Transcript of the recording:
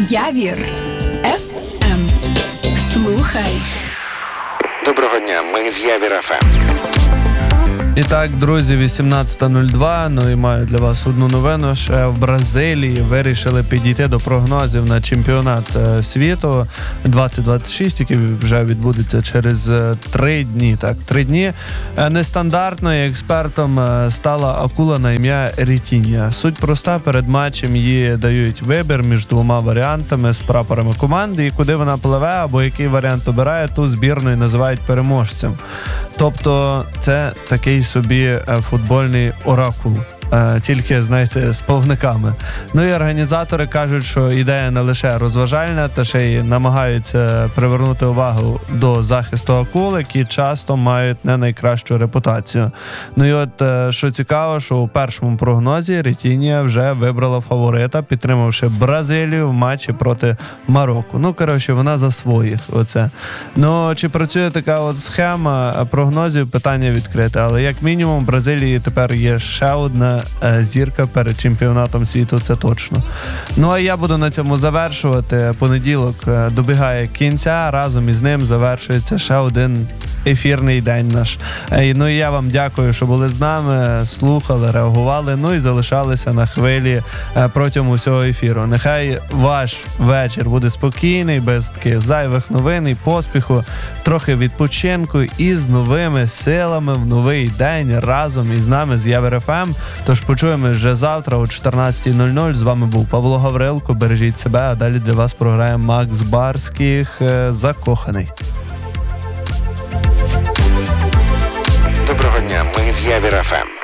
Явір ФМ. Слухай. Доброго дня, ми з Явір ФМ. І так, друзі, 18:02, ну і маю для вас одну новину. Ще в Бразилії вирішили підійти до прогнозів на чемпіонат світу 2026, який вже відбудеться через 3 дні. Так, 3 дні. Нестандартною експертом стала акула на ім'я Рітінья. Суть проста, перед матчем їй дають вибір між двома варіантами з прапорами команди, і куди вона пливе, або який варіант обирає, ту збірну і називають переможцем. Тобто це такий собі футбольний оракул. Тільки, знаєте, з плавниками. Ну і організатори кажуть, що ідея не лише розважальна, та ще й намагаються привернути увагу до захисту акул, які часто мають не найкращу репутацію. Ну і от, що цікаво, що у першому прогнозі Рітінья вже вибрала фаворита, підтримавши Бразилію в матчі проти Марокко. Ну, коротше, вона за своїх. Оце. Ну, чи працює така от схема прогнозів, питання відкрите. Але як мінімум в Бразилії тепер є ще одна зірка перед чемпіонатом світу, це точно. Ну а я буду на цьому завершувати. Понеділок добігає кінця, разом із ним завершується ще один ефірний день наш. Ну і я вам дякую, що були з нами, слухали, реагували, ну і залишалися на хвилі протягом усього ефіру. Нехай ваш вечір буде спокійний, без таких зайвих новин і поспіху, трохи відпочинку і з новими силами в новий день разом із нами з Явір ФМ. Тож почуємо вже завтра о 14:00. З вами був Павло Гаврилко. Бережіть себе, а далі для вас програє Макс Барських «Закоханий». Доброго дня, ми з Явір ФМ.